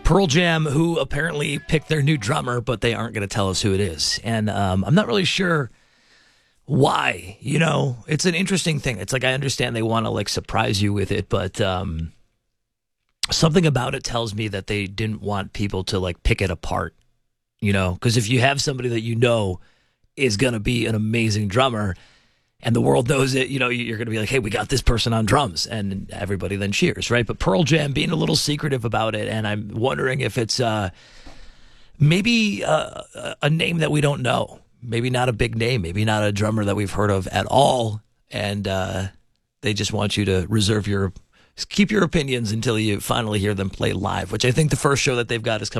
Pearl Jam, who apparently picked their new drummer, but they aren't going to tell us who it is. And I'm not really sure why. You know, it's an interesting thing. It's like I understand they want to like surprise you with it, but something about it tells me that they didn't want people to like pick it apart. You know, because if you have somebody that you know is going to be an amazing drummer and the world knows it, you know, you're going to be like, hey, we got this person on drums, and everybody then cheers, right? But Pearl Jam being a little secretive about it, and I'm wondering if it's maybe a name that we don't know, maybe not a big name, maybe not a drummer that we've heard of at all, and they just want you to keep your opinions until you finally hear them play live, which I think the first show that they've got is coming